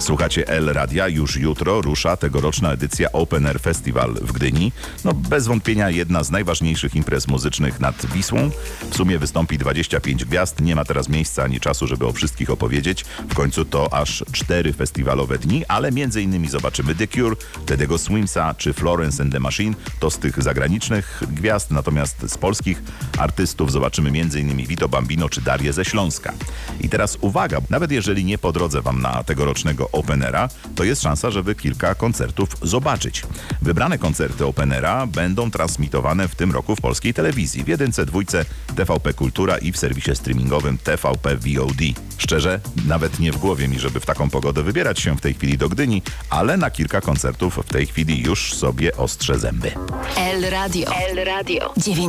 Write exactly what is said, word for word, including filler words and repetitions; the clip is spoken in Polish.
Słuchacie L Radia. Już jutro rusza tegoroczna edycja Open Air Festival w Gdyni. No bez wątpienia jedna z najważniejszych imprez muzycznych nad Wisłą. W sumie wystąpi dwadzieścia pięć gwiazd. Nie ma teraz miejsca ani czasu, żeby o wszystkich opowiedzieć. W końcu to aż cztery festiwalowe dni, ale między innymi zobaczymy The Cure, Teddy'ego Swimsa czy Florence and the Machine. To z tych zagranicznych gwiazd, natomiast z polskich artystów zobaczymy między innymi Vito Bambino czy Darię ze Śląska. I teraz uwaga, nawet jeżeli nie po drodze wam na tegorocznego Open Aira, to jest szansa, żeby kilka koncertów zobaczyć. Wybrane koncerty Open Aira będą transmitowane w tym roku w polskiej telewizji, w jedynce, dwójce, T V P Kultura i w serwisie streamingowym T V P V O D. Szczerze, nawet nie w głowie mi, żeby w taką pogodę wybierać się w tej chwili do Gdyni, ale na kilka koncertów w tej chwili już sobie ostrzę zęby. L Radio. L Radio.